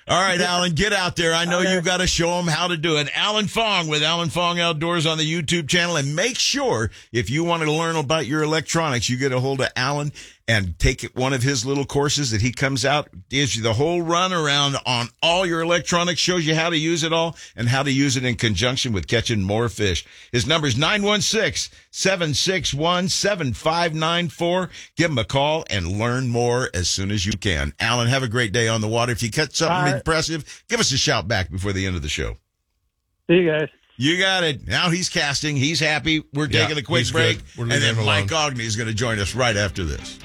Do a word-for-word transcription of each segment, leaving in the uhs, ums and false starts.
All right, Alan, get out there. I know you've got to show them how to do it. Alan Fong with Alan Fong Outdoors on the YouTube channel. And make sure, if you want to learn about your electronics, you get a hold of Alan and take one of his little courses that he comes out, gives you the whole run around on all your electronics, shows you how to use it all and how to use it in conjunction with catching more fish. His number is nine one six, seven six one, seven five nine four. Give him a call and learn more as soon as you can. Alan, have a great day on the water. If you catch something right. impressive, give us a shout back before the end of the show. See you guys. You got it. Now he's casting. He's happy. We're Yeah, taking a quick he's break. good. We're And leaving then him Mike alone. Ogney is going to join us right after this.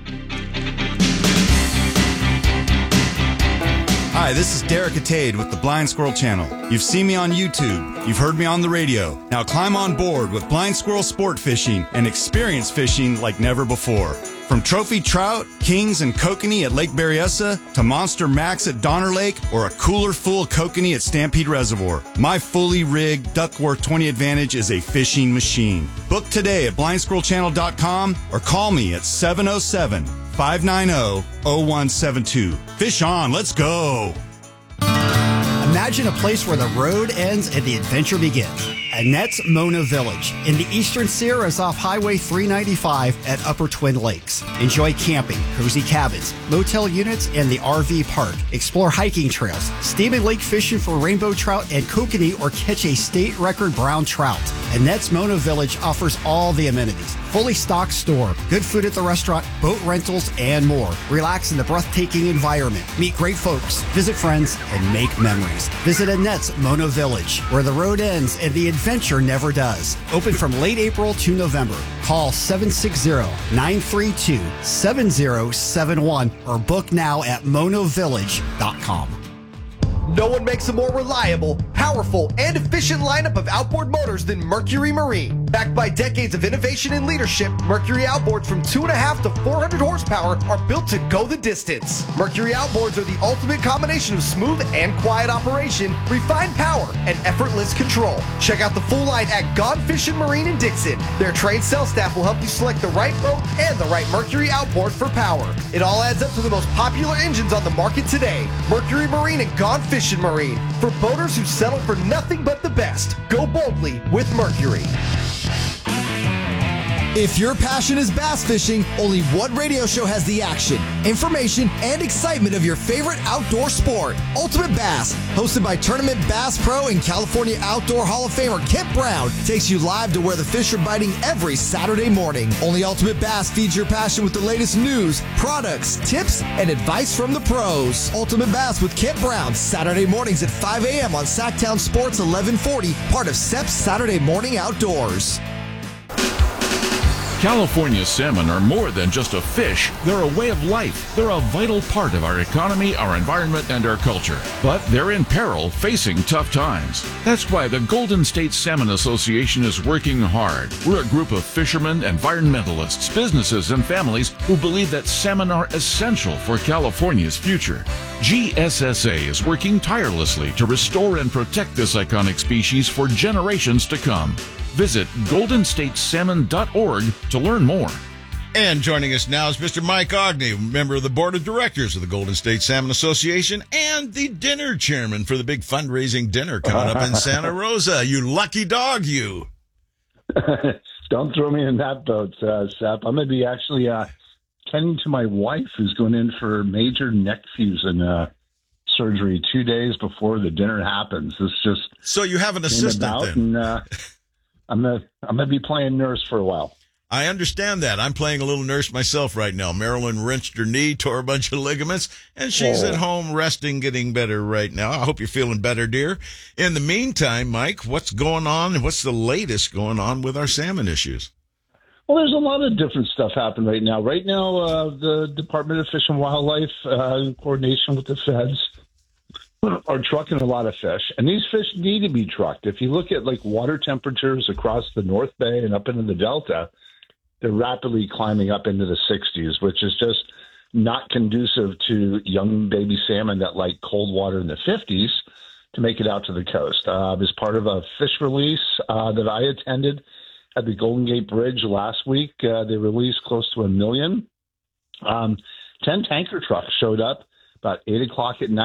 Hi, this is Derek Atade with the Blind Squirrel Channel. You've seen me on YouTube. You've heard me on the radio. Now climb on board with Blind Squirrel Sport Fishing and experience fishing like never before. From trophy trout, kings, and kokanee at Lake Berryessa to monster max at Donner Lake or a cooler full kokanee at Stampede Reservoir, my fully rigged Duckworth twenty Advantage is a fishing machine. Book today at blind squirrel channel dot com or call me at seven oh seven, five nine oh, oh one seven two. Fish on, let's go. Imagine a place where the road ends and the adventure begins. Annette's Mona Village in the eastern Sierras off Highway three ninety-five at Upper Twin Lakes. Enjoy camping, cozy cabins, motel units, and the R V park. Explore hiking trails, steam and lake fishing for rainbow trout and kokanee, or catch a state record brown trout. Annette's Mona Village offers all the amenities. Fully stocked store, good food at the restaurant, boat rentals, and more. Relax in the breathtaking environment. Meet great folks, visit friends, and make memories. Visit Annette's Mona Village, where the road ends and the adventure never does. Open from late April to November. Call seven six zero, nine three two, seven zero seven one or book now at mono village dot com. No one makes a more reliable, powerful, and efficient lineup of outboard motors than Mercury Marine. Backed by decades of innovation and leadership, Mercury outboards from two and a half to four hundred horsepower are built to go the distance. Mercury outboards are the ultimate combination of smooth and quiet operation, refined power, and effortless control. Check out the full line at Gone Fishing Marine in Dixon. Their trained sales staff will help you select the right boat and the right Mercury outboard for power. It all adds up to the most popular engines on the market today. Mercury Marine and Gone Fishing Marine, for boaters who settle for nothing but the best. Go boldly with Mercury. If your passion is bass fishing, only one radio show has the action, information, and excitement of your favorite outdoor sport. Ultimate Bass, hosted by Tournament Bass Pro and California Outdoor Hall of Famer Kent Brown, takes you live to where the fish are biting every Saturday morning. Only Ultimate Bass feeds your passion with the latest news, products, tips, and advice from the pros. Ultimate Bass with Kent Brown, Saturday mornings at five a.m. on Sacktown Sports eleven forty, part of S E P's Saturday Morning Outdoors. California salmon are more than just a fish. They're a way of life. They're a vital part of our economy, our environment, and our culture. But they're in peril, facing tough times. That's why the Golden State Salmon Association is working hard. We're a group of fishermen, environmentalists, businesses, and families who believe that salmon are essential for California's future. G S S A is working tirelessly to restore and protect this iconic species for generations to come. Visit golden state salmon dot org to learn more. And joining us now is Mister Mike Ogney, member of the board of directors of the Golden State Salmon Association and the dinner chairman for the big fundraising dinner coming up in Santa Rosa. You lucky dog, you. Don't throw me in that boat, uh, Sep. I'm going to be actually uh, tending to my wife who's going in for major neck fusion uh, surgery two days before the dinner happens. It's just so you have an assistant then. And, uh, I'm gonna I'm gonna be playing nurse for a while. I understand that. I'm playing a little nurse myself right now. Marilyn wrenched her knee, tore a bunch of ligaments, and she's oh. at home resting, getting better right now. I hope you're feeling better, dear. In the meantime, Mike, what's going on? What's the latest going on with our salmon issues? Well, there's a lot of different stuff happening right now. Right now, uh, the Department of Fish and Wildlife, uh, in coordination with the feds, are trucking a lot of fish, and these fish need to be trucked. If you look at like water temperatures across the North Bay and up into the Delta, they're rapidly climbing up into the sixties, which is just not conducive to young baby salmon that like cold water in the fifties to make it out to the coast. Uh, as part of a fish release uh, that I attended at the Golden Gate Bridge last week, uh, they released close to a million. Um, ten tanker trucks showed up about eight o'clock at night.